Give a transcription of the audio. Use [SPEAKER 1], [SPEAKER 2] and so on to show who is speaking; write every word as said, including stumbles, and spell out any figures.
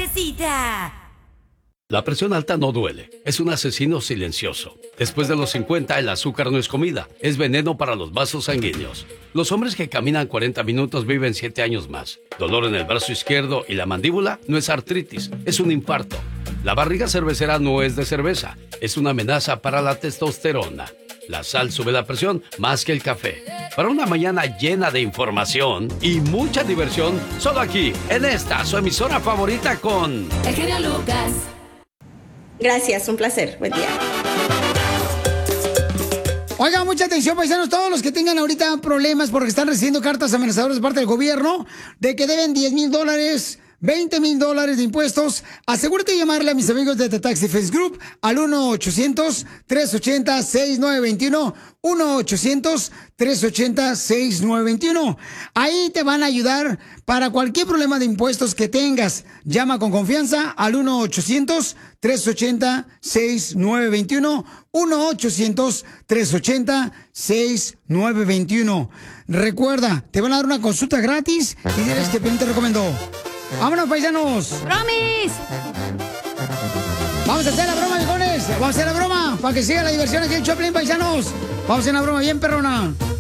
[SPEAKER 1] suavecita.
[SPEAKER 2] La presión alta no duele, es un asesino silencioso. Después de los cincuenta, el azúcar no es comida, es veneno para los vasos sanguíneos. Los hombres que caminan cuarenta minutos viven siete años más. Dolor en el brazo izquierdo y la mandíbula no es artritis, es un infarto. La barriga cervecera no es de cerveza, es una amenaza para la testosterona. La sal sube la presión más que el café. Para una mañana llena de información y mucha diversión, solo aquí, en esta, su emisora favorita con...
[SPEAKER 3] El genio Lucas. Gracias, un placer. Buen día.
[SPEAKER 4] Oigan, mucha atención, paisanos, todos los que tengan ahorita problemas porque están recibiendo cartas amenazadoras de parte del gobierno de que deben diez mil dólares, veinte mil dólares de impuestos, asegúrate de llamarle a mis amigos de The Taxi Face Group al uno ochocientos, trescientos ochenta, sesenta y nueve veintiuno, uno ochocientos, trescientos ochenta, sesenta y nueve veintiuno. Ahí te van a ayudar para cualquier problema de impuestos que tengas. Llama con confianza al uno ochocientos, trescientos ochenta, sesenta y nueve veintiuno, uno ochocientos, trescientos ochenta, sesenta y nueve veintiuno. Recuerda, te van a dar una consulta gratis y diles que Piolín te recomendó. ¡Vámonos, paisanos!
[SPEAKER 1] ¡Promis!
[SPEAKER 4] Vamos a hacer la broma, viejones. Vamos a hacer la broma para que siga la diversión aquí en Choplin, paisanos. Vamos a hacer una broma bien perrona.